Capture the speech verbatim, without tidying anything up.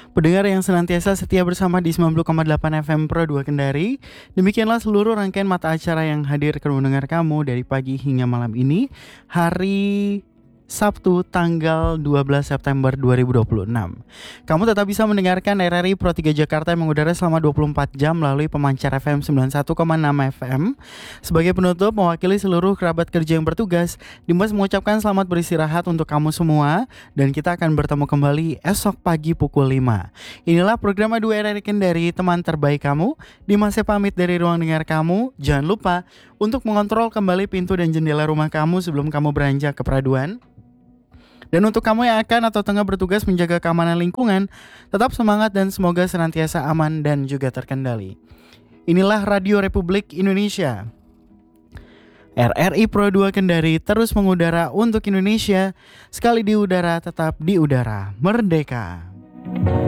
Pendengar yang senantiasa setia bersama di sembilan puluh koma delapan F M Pro dua Kendari. Demikianlah seluruh rangkaian mata acara yang hadir ke mendengar kamu dari pagi hingga malam ini, hari Sabtu tanggal dua belas September dua ribu dua puluh enam. Kamu tetap bisa mendengarkan R R I Pro tiga Jakarta yang mengudara selama dua puluh empat jam melalui pemancar F M sembilan puluh satu koma enam F M. Sebagai penutup, mewakili seluruh kerabat kerja yang bertugas, Dimas mengucapkan selamat beristirahat untuk kamu semua, dan kita akan bertemu kembali esok pagi pukul lima. Inilah program A dua R R I Kendari, teman terbaik kamu. Dimas pamit dari ruang dengar kamu. Jangan lupa untuk mengontrol kembali pintu dan jendela rumah kamu sebelum kamu beranjak ke peraduan. Dan untuk kamu yang akan atau tengah bertugas menjaga keamanan lingkungan, tetap semangat dan semoga senantiasa aman dan juga terkendali. Inilah Radio Republik Indonesia. R R I Pro dua Kendari terus mengudara untuk Indonesia. Sekali di udara, tetap di udara. Merdeka!